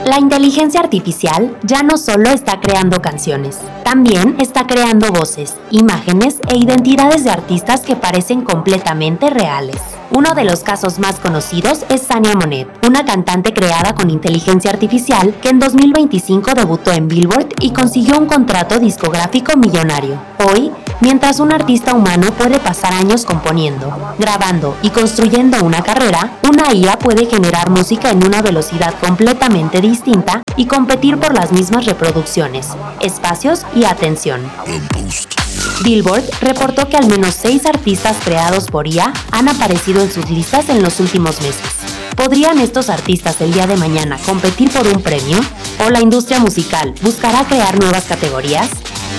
La inteligencia artificial ya no solo está creando canciones, también está creando voces, imágenes e identidades de artistas que parecen completamente reales. Uno de los casos más conocidos es Sania Monet, una cantante creada con inteligencia artificial que en 2025 debutó en Billboard y consiguió un contrato discográfico millonario. Hoy, mientras un artista humano puede pasar años componiendo, grabando y construyendo una carrera, una IA puede generar música en una velocidad completamente distinta y competir por las mismas reproducciones, espacios y atención. Billboard reportó que al menos 6 artistas creados por IA han aparecido en sus listas en los últimos meses. ¿Podrían estos artistas el día de mañana competir por un premio? ¿O la industria musical buscará crear nuevas categorías?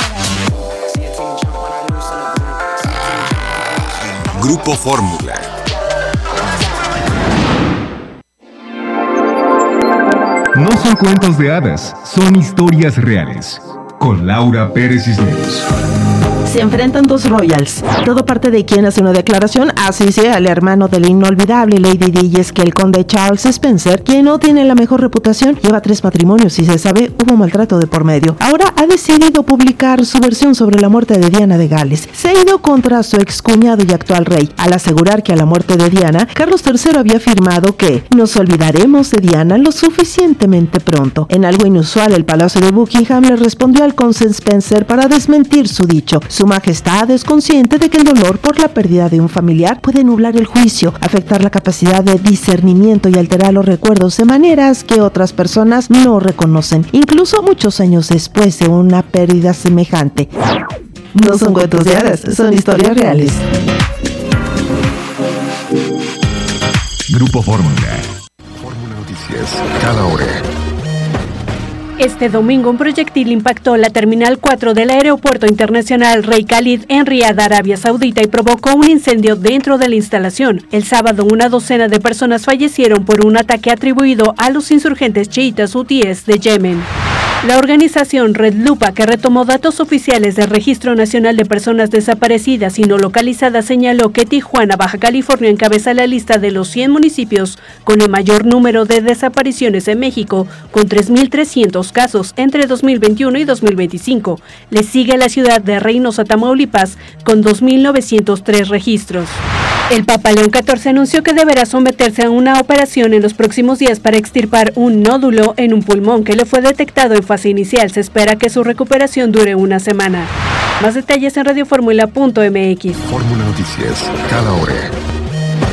Grupo Fórmula. No son cuentos de hadas, son historias reales. Con Laura Pérez Cisneros. Se enfrentan dos royals. Todo parte de quien hace una declaración, así sea el hermano de la inolvidable Lady Di, y es que el conde Charles Spencer, quien no tiene la mejor reputación, lleva 3 matrimonios y se sabe hubo maltrato de por medio. Ahora ha decidido publicar su versión sobre la muerte de Diana de Gales. Se ha ido contra su excuñado y actual rey, al asegurar que a la muerte de Diana, Carlos III había afirmado que nos olvidaremos de Diana lo suficientemente pronto. En algo inusual, el Palacio de Buckingham le respondió al conde Spencer para desmentir su dicho. Su majestad es consciente de que el dolor por la pérdida de un familiar puede nublar el juicio, afectar la capacidad de discernimiento y alterar los recuerdos de maneras que otras personas no reconocen, incluso muchos años después de una pérdida semejante. No son cuentos de hadas, son historias reales. Grupo Fórmula. Fórmula Noticias, cada hora. Este domingo, un proyectil impactó la Terminal 4 del Aeropuerto Internacional Rey Khalid en Riad, Arabia Saudita, y provocó un incendio dentro de la instalación. El sábado, una docena de personas fallecieron por un ataque atribuido a los insurgentes chiitas hutíes de Yemen. La organización Red Lupa, que retomó datos oficiales del Registro Nacional de Personas Desaparecidas y No Localizadas, señaló que Tijuana, Baja California, encabeza la lista de los 100 municipios con el mayor número de desapariciones en México, con 3.300 casos entre 2021 y 2025. Le sigue la ciudad de Reynosa, Tamaulipas, con 2.903 registros. El Papa León XIV anunció que deberá someterse a una operación en los próximos días para extirpar un nódulo en un pulmón que le fue detectado en fase inicial. Se espera que su recuperación dure una semana. Más detalles en radioformula.mx. Fórmula Noticias, cada hora.